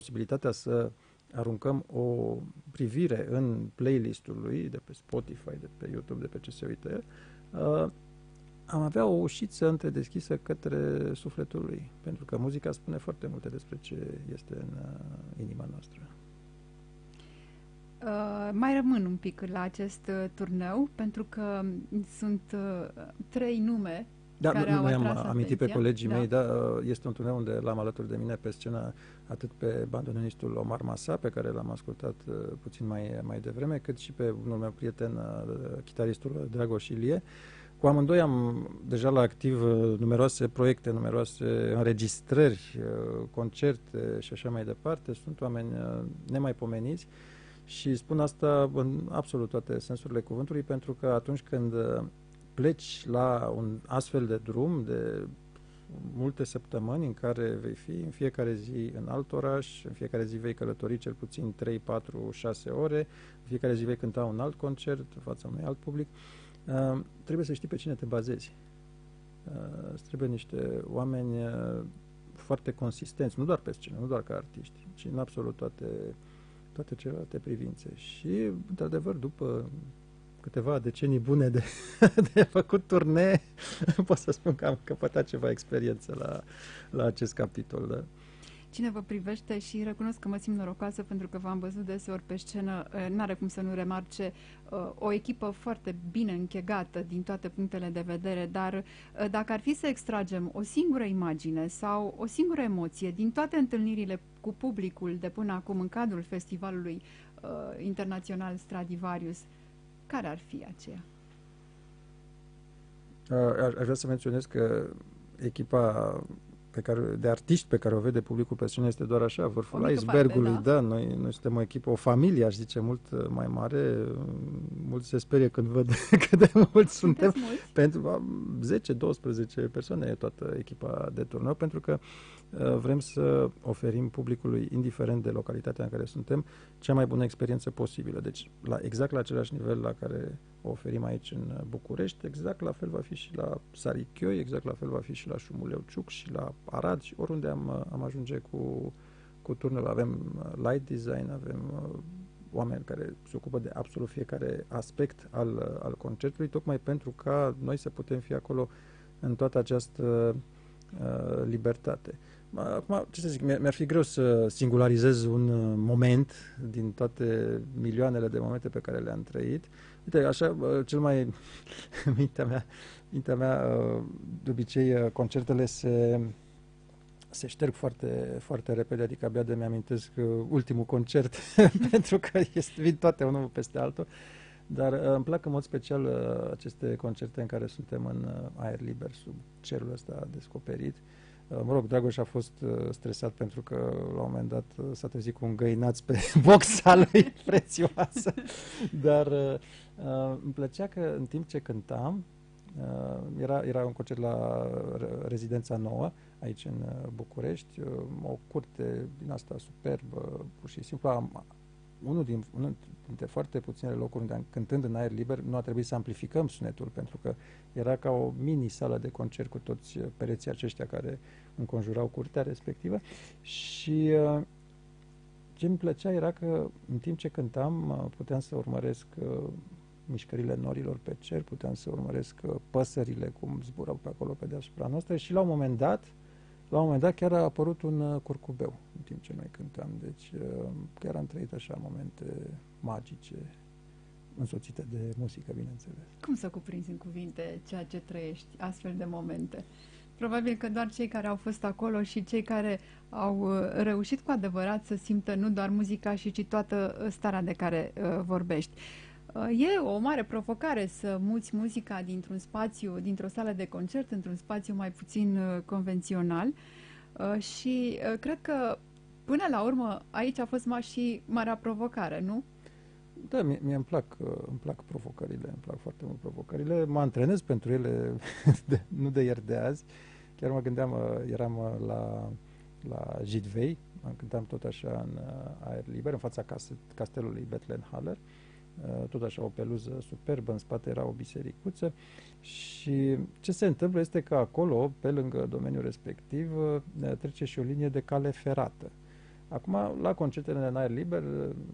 posibilitatea să aruncăm o privire în playlistul lui, de pe Spotify, de pe YouTube, de pe ce se uită el, am avea o ușiță întredeschisă către sufletul lui, pentru că muzica spune foarte multe despre ce este în inima noastră. Mai rămân un pic la acest turneu, pentru că sunt 3 nume care au noi am atras amintit pe atenția. colegii mei, este un turneu unde l-am alături de mine pe scenă atât pe bandoneonistul Omar Masa, pe care l-am ascultat puțin mai devreme, cât și pe unul meu prieten, chitaristul Dragoș Ilie. Cu amândoi am deja la activ numeroase proiecte, numeroase înregistrări, concerte și așa mai departe. Sunt oameni nemaipomeniți și spun asta în absolut toate sensurile cuvântului, pentru că atunci când pleci la un astfel de drum de multe săptămâni în care vei fi în fiecare zi în alt oraș, în fiecare zi vei călători cel puțin 3, 4, 6 ore, în fiecare zi vei cânta un alt concert în fața unui alt public, trebuie să știi pe cine te bazezi. Îți trebuie niște oameni foarte consistenți, nu doar pe scenă, nu doar ca artiști, ci în absolut toate celelalte privințe. Și, într-adevăr, după câteva decenii bune de făcut turnee, pot să spun că am căpătat ceva experiență la acest capitol. Da. Cine vă privește, și recunosc că mă simt norocoasă pentru că v-am văzut deseori pe scenă, n-are cum să nu remarce o echipă foarte bine închegată din toate punctele de vedere, dar dacă ar fi să extragem o singură imagine sau o singură emoție din toate întâlnirile cu publicul de până acum în cadrul festivalului internațional Stradivarius, care ar fi aceea? Aș vrea să menționez că echipa de artiști pe care o vede publicul pe scenă este doar așa, vârful icebergului. Da, noi suntem o echipă, o familie, aș zice, mult mai mare. Mulți se sperie când văd cât de mulți suntem. Pentru 10-12 persoane e toată echipa de turneu, pentru că vrem să oferim publicului, indiferent de localitatea în care suntem, cea mai bună experiență posibilă. Deci, exact la același nivel la care o oferim aici în București, exact la fel va fi și la Sarichioi, exact la fel va fi și la Șumuleu-Ciuc și la Arad și oriunde am ajunge cu turnul. Avem light design, avem oameni care se ocupă de absolut fiecare aspect al concertului, tocmai pentru ca noi să putem fi acolo în toată această libertate. Acum, ce să zic, mi-ar fi greu să singularizez un moment din toate milioanele de momente pe care le-am trăit. Uite, așa, cel mai mintea mea, de obicei, concertele se șterg foarte, foarte repede, adică abia de mi-amintesc ultimul concert, pentru că vin toate unul peste altul, dar îmi plac în mod special aceste concerte în care suntem în aer liber, sub cerul ăsta descoperit. Mă rog, Dragoș a fost stresat pentru că la un moment dat s-a trezit cu un găinaț pe boxa lui prețioasă, dar îmi plăcea că în timp ce cântam, era un concert la Rezidența Nouă, aici în București, o curte din asta superbă, pur și simplu. Unul dintre foarte puținele locuri unde, cântând în aer liber, nu a trebuit să amplificăm sunetul, pentru că era ca o mini-sală de concert cu toți pereții aceștia care înconjurau curtea respectivă. Și ce îmi plăcea era că în timp ce cântam puteam să urmăresc mișcările norilor pe cer, puteam să urmăresc păsările cum zburau pe acolo pe deasupra noastră și la un moment dat chiar a apărut un curcubeu în timp ce noi cântam. Deci chiar am trăit așa momente magice, însoțite de muzică, bineînțeles. Cum să cuprinzi în cuvinte ceea ce trăiești, astfel de momente? Probabil că doar cei care au fost acolo și cei care au reușit cu adevărat să simtă nu doar muzica, ci toată starea de care vorbești. E o mare provocare să muți muzica dintr-un spațiu, dintr-o sală de concert, într-un spațiu mai puțin convențional și cred că până la urmă aici a fost și marea provocare, nu? Da, mie îmi plac provocările, îmi plac foarte mult provocările, mă antrenez pentru ele nu de ieri de azi. Chiar mă gândeam, eram la Jidvei, cântam tot așa în aer liber, în fața castelului Bethlen Haller, tot așa o peluză superbă, în spate era o bisericuță și ce se întâmplă este că acolo, pe lângă domeniul respectiv, trece și o linie de cale ferată. Acum, la concertele în aer liber,